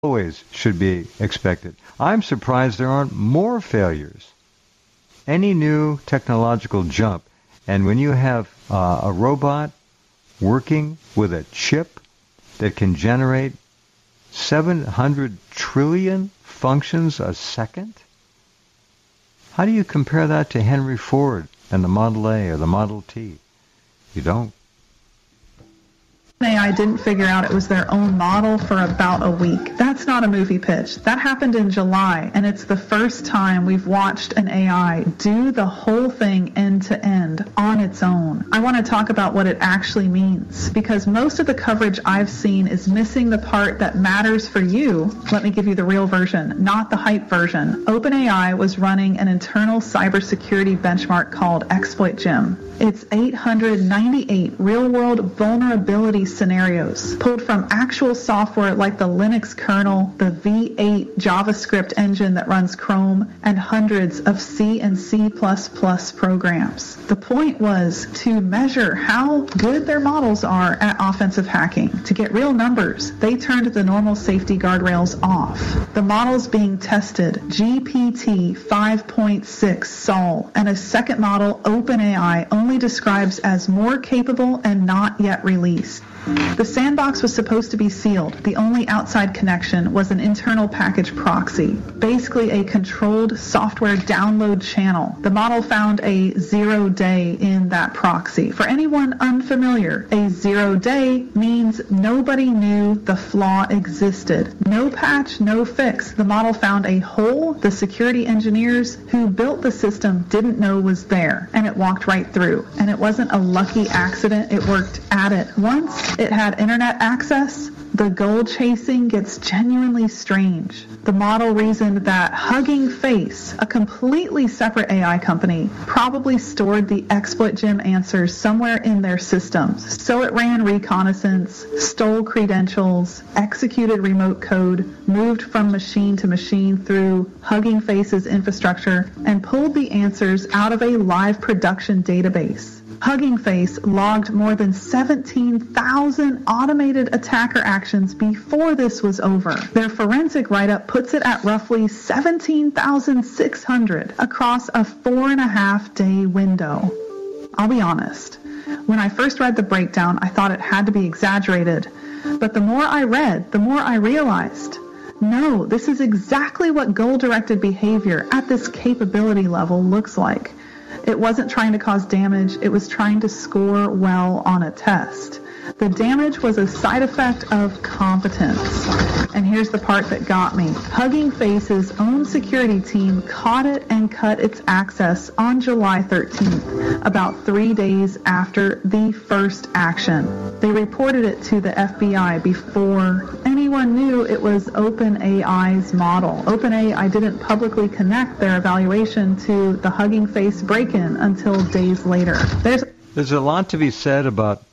always should be expected. I'm surprised there aren't more failures. Any new technological jump, and when you have a robot working with a chip that can generate 700 trillion functions a second, how do you compare that to Henry Ford and the Model A or the Model T? You don't. AI didn't figure out it was their own model for about a week. That's not a movie pitch. That happened in July, and it's the first time we've watched an AI do the whole thing end to end on its own. I want to talk about what it actually means, because most of the coverage I've seen is missing the part that matters for you. Let me give you the real version, not the hype version. OpenAI was running an internal cybersecurity benchmark called ExploitGem. It's 898 real-world vulnerability scenarios pulled from actual software like the Linux kernel, the V8 JavaScript engine that runs Chrome, and hundreds of C and C++ programs. The point was to measure how good their models are at offensive hacking. To get real numbers, they turned the normal safety guardrails off. The models being tested, GPT 5.6 Sol, and a second model, OpenAI, only describes as more capable and not yet released. The sandbox was supposed to be sealed. The only outside connection was an internal package proxy, basically a controlled software download channel. The model found a 0 day in that proxy. For anyone unfamiliar, a 0 day means nobody knew the flaw existed. No patch, no fix. The model found a hole the security engineers who built the system didn't know was there, and it walked right through. And it wasn't a lucky accident. It worked at it. Once it had internet access, the goal chasing gets genuinely strange. The model reasoned that Hugging Face, a completely separate AI company, probably stored the ExploitGem answers somewhere in their systems. So it ran reconnaissance, stole credentials, executed remote code, moved from machine to machine through Hugging Face's infrastructure, and pulled the answers out of a live production database. Hugging Face logged more than 17,000 automated attacker actions before this was over. Their forensic write-up puts it at roughly 17,600 across a 4.5-day window. I'll be honest. When I first read the breakdown, I thought it had to be exaggerated. But the more I read, the more I realized, no, this is exactly what goal-directed behavior at this capability level looks like. It wasn't trying to cause damage, it was trying to score well on a test. The damage was a side effect of competence. And here's the part that got me. Hugging Face's own security team caught it and cut its access on July 13th, about 3 days after the first action. They reported it to the FBI before anyone knew it was OpenAI's model. OpenAI didn't publicly connect their evaluation to the Hugging Face break-in until days later. There's a lot to be said about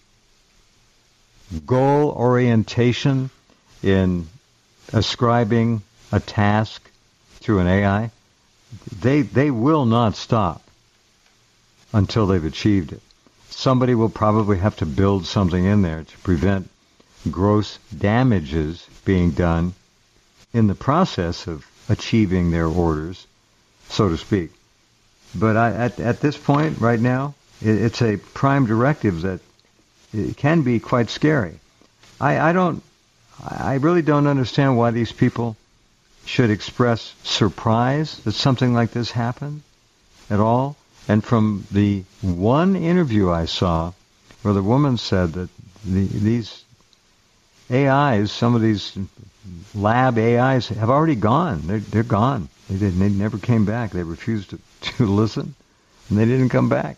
goal orientation in ascribing a task to an AI. They will not stop until they've achieved it. Somebody will probably have to build something in there to prevent gross damages being done in the process of achieving their orders, so to speak. But at this point, right now, it's a prime directive that it can be quite scary. I really don't understand why these people should express surprise that something like this happened at all. And from the one interview I saw where the woman said that these AIs, some of these lab AIs have already gone. They're gone. They never came back. They refused to listen, and they didn't come back.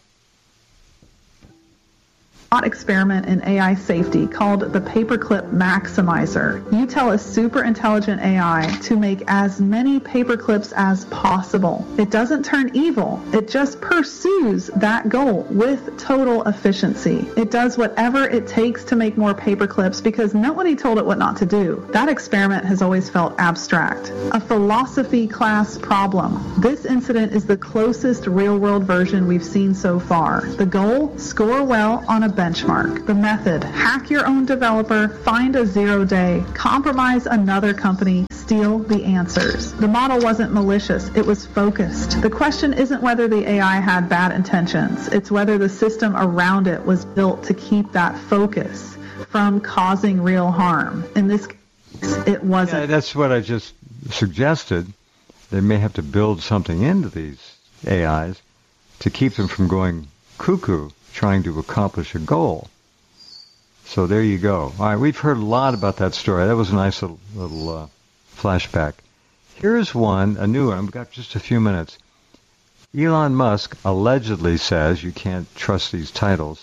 Experiment in AI safety called the Paperclip Maximizer. You tell a super intelligent AI to make as many paperclips as possible. It doesn't turn evil. It just pursues that goal with total efficiency. It does whatever it takes to make more paperclips because nobody told it what not to do. That experiment has always felt abstract. A philosophy class problem. This incident is the closest real-world version we've seen so far. The goal? Score well on a benchmark. The method: hack your own developer, find a 0-day, compromise another company, steal the answers. The model wasn't malicious, it was focused. The question isn't whether the AI had bad intentions, it's whether the system around it was built to keep that focus from causing real harm. In this case, it wasn't. Yeah, that's what I just suggested. They may have to build something into these AIs to keep them from going cuckoo trying to accomplish a goal. So there you go. All right, we've heard a lot about that story. That was a nice little flashback. Here's one, a new one. I've got just a few minutes. Elon Musk allegedly says, you can't trust these titles,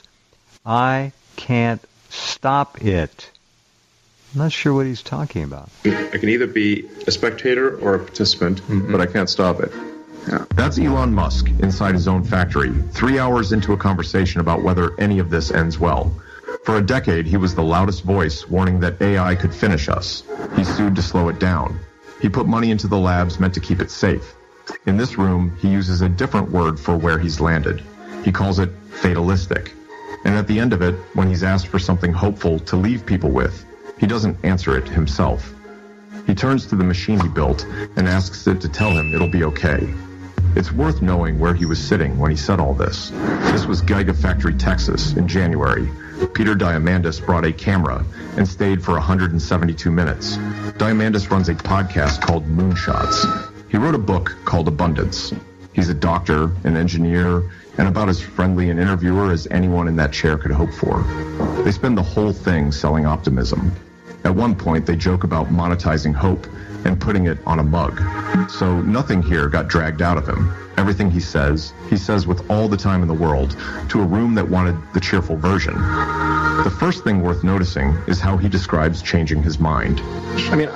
I can't stop it. I'm not sure what he's talking about. I can either be a spectator or a participant, but I can't stop it. Yeah. That's Elon Musk inside his own factory, 3 hours into a conversation about whether any of this ends well. For a decade, he was the loudest voice warning that AI could finish us. He sued to slow it down. He put money into the labs meant to keep it safe. In this room, he uses a different word for where he's landed. He calls it fatalistic. And at the end of it, when he's asked for something hopeful to leave people with, he doesn't answer it himself. He turns to the machine he built and asks it to tell him it'll be okay. It's worth knowing where he was sitting when he said all this. This was Gigafactory, Texas, in January. Peter Diamandis brought a camera and stayed for 172 minutes. Diamandis runs a podcast called Moonshots. He wrote a book called Abundance. He's a doctor, an engineer, and about as friendly an interviewer as anyone in that chair could hope for. They spend the whole thing selling optimism. At one point, they joke about monetizing hope and putting it on a mug. So nothing here got dragged out of him. Everything he says with all the time in the world to a room that wanted the cheerful version. The first thing worth noticing is how he describes changing his mind. I mean,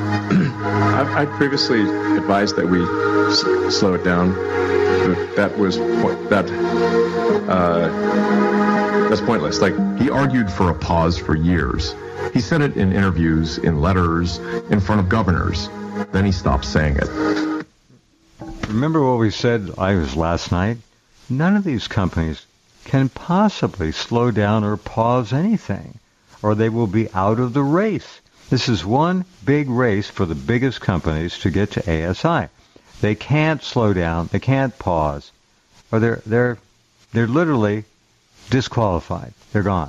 I previously advised that we slow it down. That's pointless. He argued for a pause for years. He said it in interviews, in letters, in front of governors. Then he stopped saying it. Remember what we said last night? None of these companies can possibly slow down or pause anything, or they will be out of the race. This is one big race for the biggest companies to get to ASI. They can't slow down, they can't pause, or they're literally disqualified. They're gone.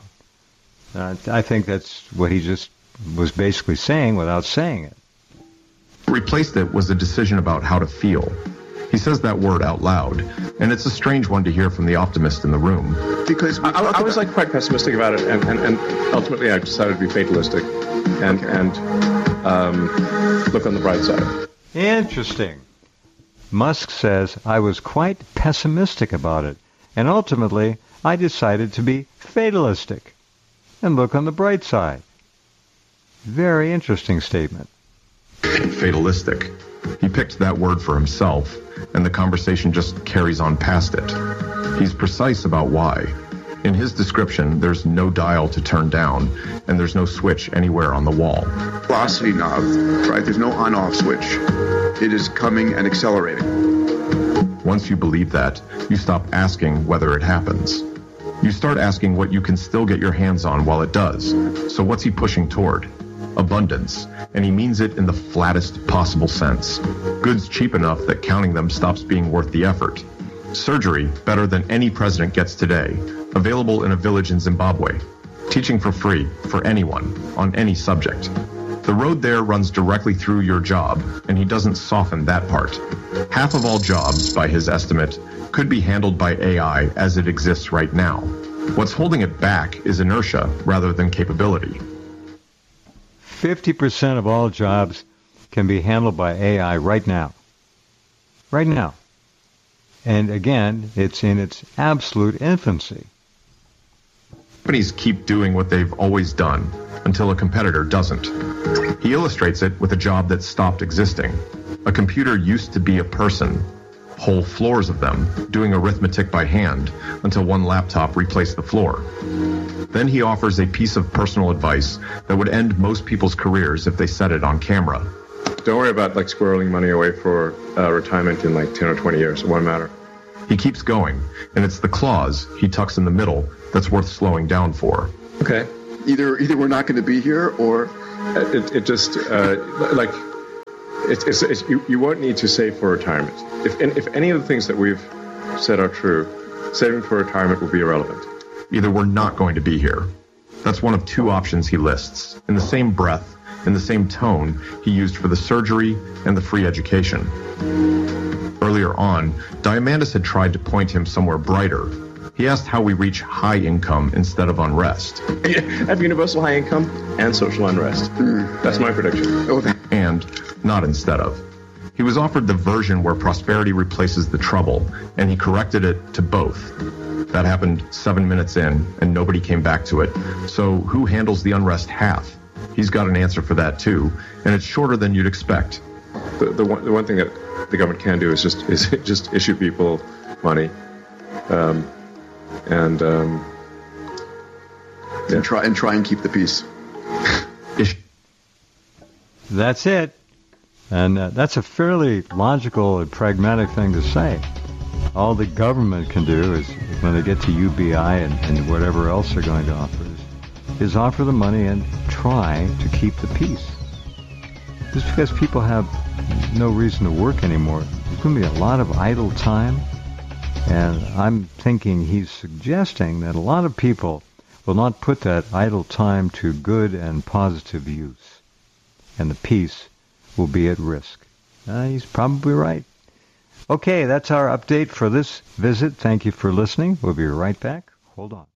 I think that's what he just was basically saying without saying it. Replaced it was a decision about how to feel. He says that word out loud, and it's a strange one to hear from the optimist in the room. Because I was quite pessimistic about it, and ultimately I decided to be fatalistic and look on the bright side. Interesting. Musk says, I was quite pessimistic about it, and ultimately I decided to be fatalistic and look on the bright side. Very interesting statement. Fatalistic. He picked that word for himself, and the conversation just carries on past it. He's precise about why. In his description, there's no dial to turn down, and there's no switch anywhere on the wall. Velocity knob, right? There's no on-off switch. It is coming and accelerating. Once you believe that, you stop asking whether it happens. You start asking what you can still get your hands on while it does. So what's he pushing toward? Abundance, and he means it in the flattest possible sense. Goods cheap enough that counting them stops being worth the effort. Surgery better than any president gets today, available in a village in Zimbabwe. Teaching for free, for anyone, on any subject. The road there runs directly through your job, and he doesn't soften that part. Half of all jobs, by his estimate, could be handled by AI as it exists right now. What's holding it back is inertia rather than capability. 50% of all jobs can be handled by AI right now. Right now. And again, it's in its absolute infancy. Companies keep doing what they've always done until a competitor doesn't. He illustrates it with a job that stopped existing. A computer used to be a person, whole floors of them, doing arithmetic by hand until one laptop replaced the floor. Then he offers a piece of personal advice that would end most people's careers if they said it on camera. Don't worry about squirreling money away for retirement in 10 or 20 years. It won't matter. He keeps going, and it's the clause he tucks in the middle that's worth slowing down for. Okay. Either we're not going to be here, or you won't need to save for retirement. If any of the things that we've said are true, saving for retirement will be irrelevant. Either we're not going to be here. That's one of two options he lists, in the same breath, in the same tone he used for the surgery and the free education. Earlier on, Diamandis had tried to point him somewhere brighter. He asked how we reach high income instead of unrest. Yeah, have universal high income and social unrest. That's my prediction. And not instead of. He was offered the version where prosperity replaces the trouble, and he corrected it to both. That happened 7 minutes in, and nobody came back to it. So who handles the unrest half? He's got an answer for that too, and it's shorter than you'd expect. The one thing that the government can do is just issue people money, and try and keep the peace. That's it. And that's a fairly logical and pragmatic thing to say. All the government can do is, when they get to UBI and whatever else they're going to offer, is offer the money and try to keep the peace. Just because people have no reason to work anymore, there's going to be a lot of idle time. And I'm thinking he's suggesting that a lot of people will not put that idle time to good and positive use. And the peace will be at risk. He's probably right. Okay, that's our update for this visit. Thank you for listening. We'll be right back. Hold on.